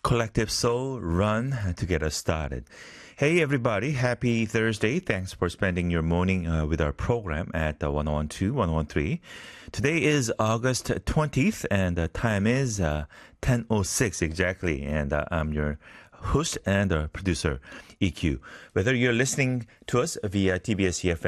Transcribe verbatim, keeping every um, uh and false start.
Collective Soul Run to get us started. Hey everybody, happy Thursday. Thanks for spending your morning uh, with our program at uh, one oh one two, one oh one three. Today is August twentieth and the time is uh, ten oh six exactly. And uh, I'm your host and uh, producer, E Q. Whether you're listening to us via T B S E F M